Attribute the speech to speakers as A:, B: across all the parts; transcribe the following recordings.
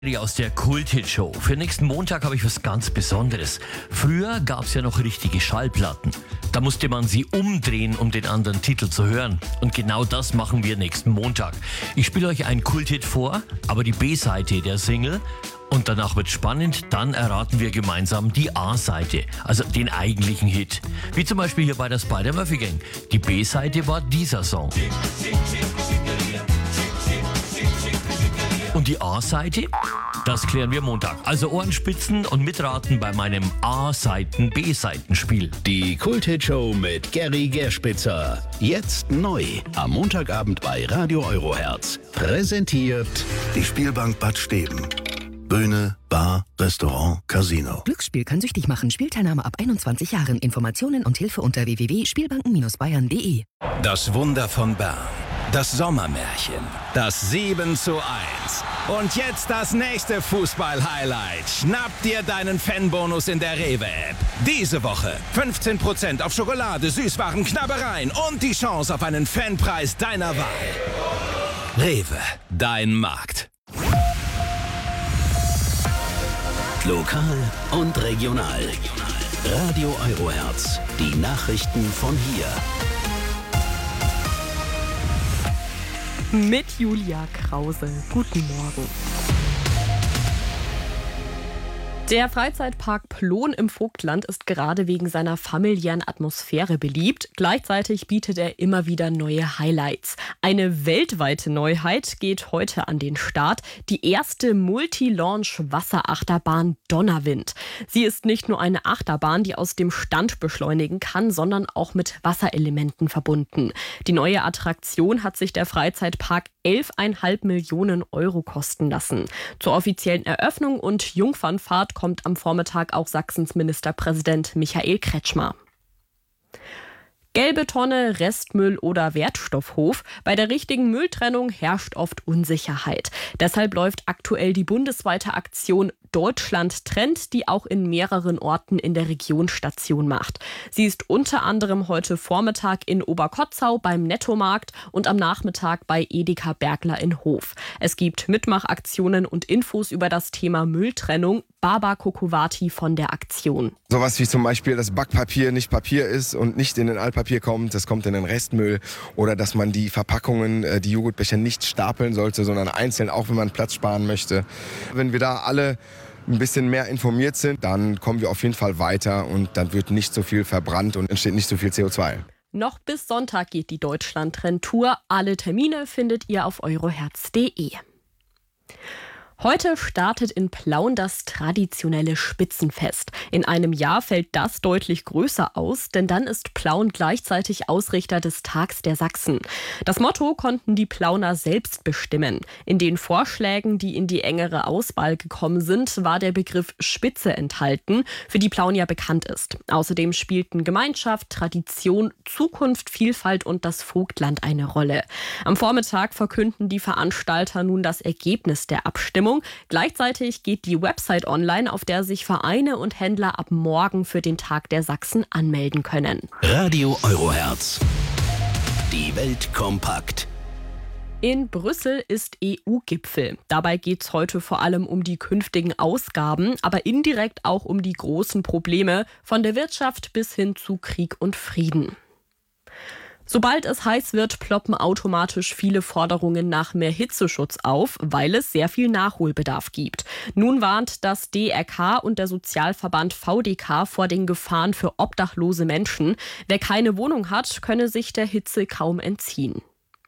A: Aus der Kult-Hit-Show. Für nächsten Montag habe ich was ganz Besonderes. Früher gab es ja noch richtige Schallplatten. Da musste man sie umdrehen, um den anderen Titel zu hören. Und genau das machen wir nächsten Montag. Ich spiele euch einen Kult-Hit vor, aber die B-Seite der Single. Und danach wird spannend, dann erraten wir gemeinsam die A-Seite, also den eigentlichen Hit. Wie zum Beispiel hier bei der Spider-Murphy-Gang. Die B-Seite war dieser Song. Und die A-Seite? Das klären wir Montag. Also Ohrenspitzen und mitraten bei meinem A-Seiten-B-Seiten-Spiel.
B: Die Kult-Hit-Show mit Gary Gerspitzer. Jetzt neu. Am Montagabend bei Radio Eurohertz. Präsentiert
C: die Spielbank Bad Steben. Bühne, Bar, Restaurant, Casino.
D: Glücksspiel kann süchtig machen. Spielteilnahme ab 21 Jahren. Informationen und Hilfe unter www.spielbanken-bayern.de.
B: das Wunder von Bern. Das Sommermärchen. Das 7:1. Und jetzt das nächste Fußball-Highlight. Schnapp dir deinen Fanbonus in der Rewe-App. Diese Woche 15% auf Schokolade, Süßwaren, Knabbereien und die Chance auf einen Fanpreis deiner Wahl. Rewe, dein Markt.
C: Lokal und regional. Radio Eurohertz. Die Nachrichten von hier.
E: Mit Julia Krause. Guten Morgen. Der Freizeitpark Plon im Vogtland ist gerade wegen seiner familiären Atmosphäre beliebt. Gleichzeitig bietet er immer wieder neue Highlights. Eine weltweite Neuheit geht heute an den Start. Die erste Multi-Launch-Wasserachterbahn Donnerwind. Sie ist nicht nur eine Achterbahn, die aus dem Stand beschleunigen kann, sondern auch mit Wasserelementen verbunden. Die neue Attraktion hat sich der Freizeitpark 11,5 Millionen Euro kosten lassen. Zur offiziellen Eröffnung und Jungfernfahrt kommt am Vormittag auch Sachsens Ministerpräsident Michael Kretschmer. Gelbe Tonne, Restmüll oder Wertstoffhof. Bei der richtigen Mülltrennung herrscht oft Unsicherheit. Deshalb läuft aktuell die bundesweite Aktion Deutschland trennt, die auch in mehreren Orten in der Region Station macht. Sie ist unter anderem heute Vormittag in Oberkotzau beim Nettomarkt und am Nachmittag bei Edeka Bergler in Hof. Es gibt Mitmachaktionen und Infos über das Thema Mülltrennung. Baba Kokowati von der Aktion.
F: Sowas wie zum Beispiel, dass Backpapier nicht Papier ist und nicht in den Altpapier kommt, das kommt in den Restmüll. Oder dass man die Verpackungen, die Joghurtbecher nicht stapeln sollte, sondern einzeln, auch wenn man Platz sparen möchte. Wenn wir da alle ein bisschen mehr informiert sind, dann kommen wir auf jeden Fall weiter und dann wird nicht so viel verbrannt und entsteht nicht so viel CO2.
E: Noch bis Sonntag geht die Deutschland-Trend-Tour. Alle Termine findet ihr auf eurohertz.de. Heute startet in Plauen das traditionelle Spitzenfest. In einem Jahr fällt das deutlich größer aus, denn dann ist Plauen gleichzeitig Ausrichter des Tags der Sachsen. Das Motto konnten die Plauner selbst bestimmen. In den Vorschlägen, die in die engere Auswahl gekommen sind, war der Begriff Spitze enthalten, für die Plauen ja bekannt ist. Außerdem spielten Gemeinschaft, Tradition, Zukunft, Vielfalt und das Vogtland eine Rolle. Am Vormittag verkünden die Veranstalter nun das Ergebnis der Abstimmung. Gleichzeitig geht die Website online, auf der sich Vereine und Händler ab morgen für den Tag der Sachsen anmelden können.
C: Radio Eurohertz. Die Welt kompakt.
E: In Brüssel ist EU-Gipfel. Dabei geht es heute vor allem um die künftigen Ausgaben, aber indirekt auch um die großen Probleme von der Wirtschaft bis hin zu Krieg und Frieden. Sobald es heiß wird, ploppen automatisch viele Forderungen nach mehr Hitzeschutz auf, weil es sehr viel Nachholbedarf gibt. Nun warnt das DRK und der Sozialverband VDK vor den Gefahren für obdachlose Menschen. Wer keine Wohnung hat, könne sich der Hitze kaum entziehen.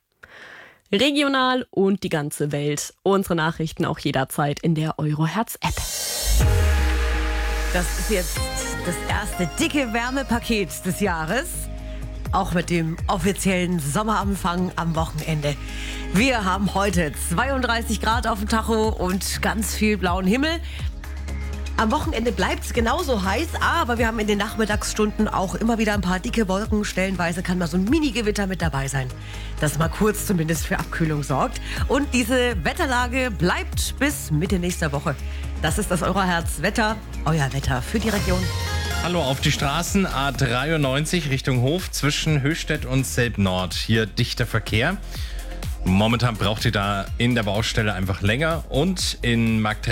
E: Regional und die ganze Welt. Unsere Nachrichten auch jederzeit in der Eurohertz-App.
G: Das ist jetzt das erste dicke Wärmepaket des Jahres. Auch mit dem offiziellen Sommeranfang am Wochenende. Wir haben heute 32 Grad auf dem Tacho und ganz viel blauen Himmel. Am Wochenende bleibt es genauso heiß, aber wir haben in den Nachmittagsstunden auch immer wieder ein paar dicke Wolken. Stellenweise kann mal so ein Mini-Gewitter mit dabei sein, das mal kurz zumindest für Abkühlung sorgt. Und diese Wetterlage bleibt bis Mitte nächster Woche. Das ist das Eurohertz-Wetter, euer Wetter für die Region.
H: Hallo, auf die Straßen A93 Richtung Hof zwischen Höchstädt und Selb-Nord. Hier dichter Verkehr. Momentan braucht ihr da in der Baustelle einfach länger und in Markt